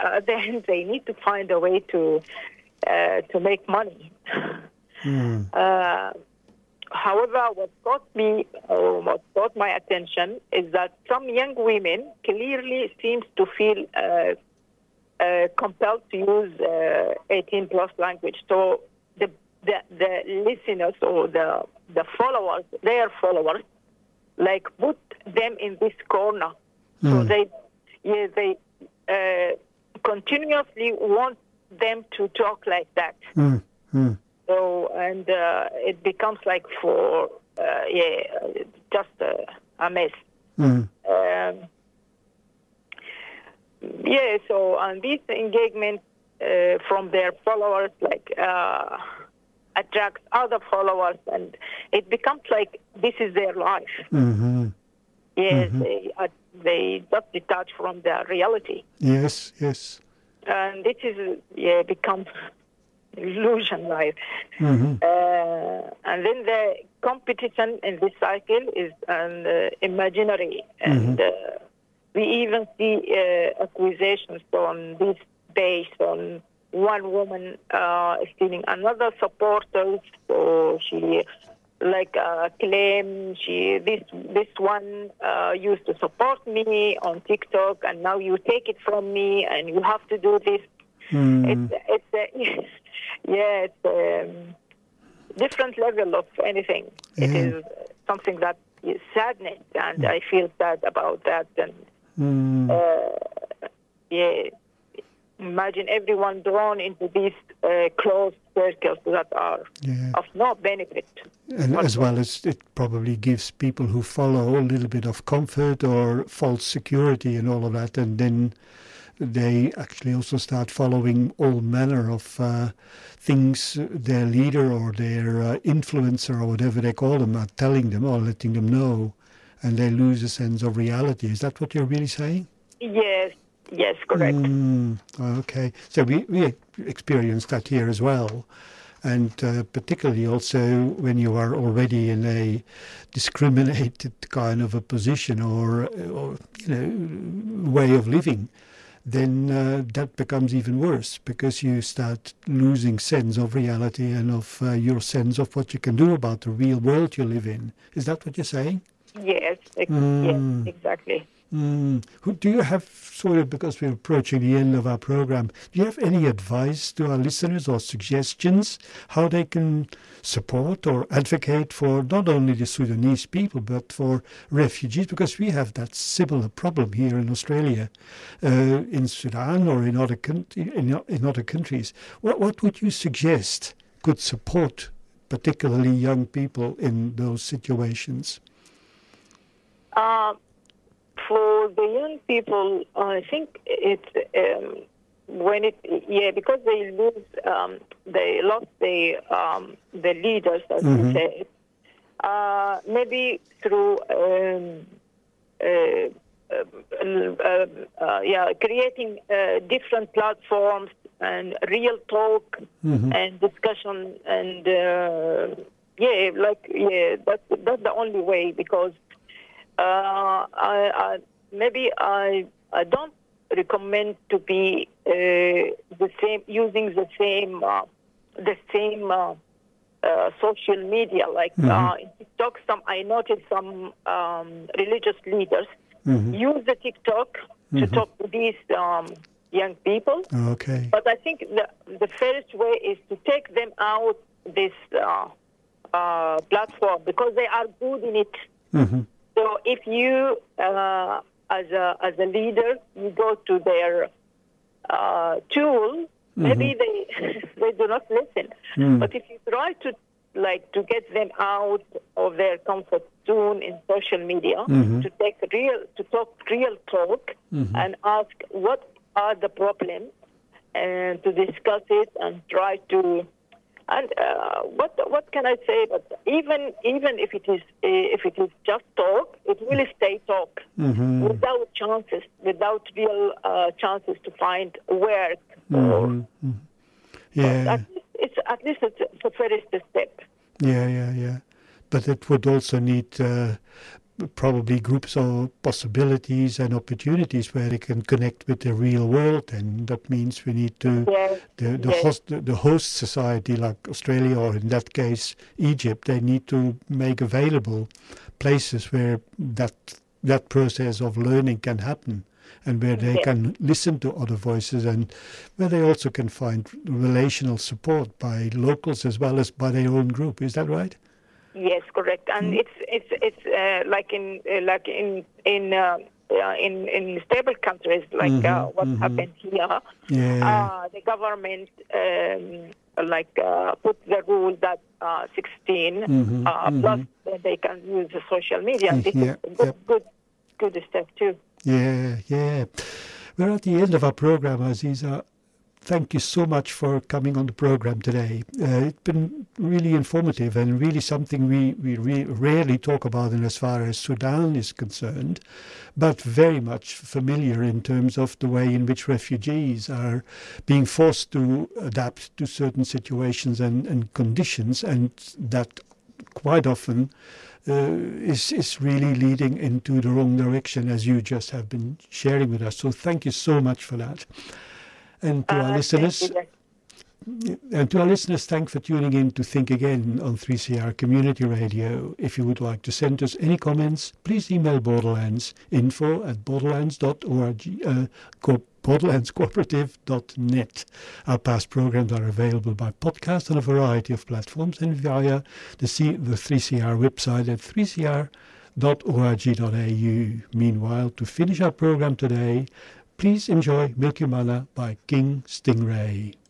then they need to find a way to make money. However, what caught my attention is that some young women clearly seems to feel compelled to use 18 plus language. So the listeners or the followers, their followers, like put them in this corner. So they continuously want them to talk like that. So, and it becomes like just a mess. So, and this engagement from their followers, attracts other followers, and it becomes like this is their life. They just detach from their reality. Yes. And this is becomes illusion life. And then the competition in this cycle is imaginary, and we even see accusations on this based on one woman stealing another supporters. So she claim this one used to support me on TikTok, and now you take it from me, and you have to do this. It's a different level of anything. It is something that is sadness, and I feel sad about that. And imagine everyone drawn into these closed circles that are of no benefit. And as well as it probably gives people who follow a little bit of comfort or false security and all of that, and then they actually also start following all manner of things their leader or their influencer or whatever they call them are telling them or letting them know, and they lose a sense of reality. Is that what you're really saying? Yes, correct. Okay, so we experienced that here as well, and particularly also when you are already in a discriminated kind of a position or way of living, then that becomes even worse, because you start losing sense of reality and of your sense of what you can do about the real world you live in. Is that what you're saying? Yes, yes, exactly. Do you have, because we're approaching the end of our program, do you have any advice to our listeners or suggestions how they can support or advocate for not only the Sudanese people but for refugees? Because we have that similar problem here in Australia, in Sudan or in other countries. What would you suggest could support particularly young people in those situations? For the young people, I think it's because they lost the leaders, as you say. Maybe through creating different platforms and real talk and discussion, and that's the only way, because I don't recommend to be using the same social media, like in TikTok. I noticed some religious leaders use the TikTok to talk to these young people. Okay. But I think the first way is to take them out this platform, because they are good in it. So if you, as a leader, you go to their tool, maybe they do not listen. But if you try to get them out of their comfort zone in social media, to talk real talk, and ask what are the problems, and to discuss it and try to. And what can I say? But even if it is just talk, it will stay talk without real chances to find work. Yeah. At least it's a first step. Yeah. But it would also need probably groups or possibilities and opportunities where they can connect with the real world, and that means we need to the host society like Australia, or in that case Egypt, they need to make available places where that process of learning can happen, and where they can listen to other voices, and where they also can find relational support by locals as well as by their own group. Is that right? Yes, correct. And it's like in stable countries like what happened here. The government put the rule that 16 plus they can use the social media. And this is good step too. Yeah. We're at the end of our program, Aziza. Thank you so much for coming on the program today. It's been really informative and really something we rarely talk about in as far as Sudan is concerned, but very much familiar in terms of the way in which refugees are being forced to adapt to certain situations and conditions, and that quite often is really leading into the wrong direction, as you just have been sharing with us. So thank you so much for that. And to our listeners, thanks for tuning in to Think Again on 3CR Community Radio. If you would like to send us any comments, please email Borderlands, info@borderlands.org, borderlandscooperative.net. Our past programs are available by podcast on a variety of platforms and via the 3CR website at 3cr.org.au. Meanwhile, to finish our program today, please enjoy Milky Mana by King Stingray.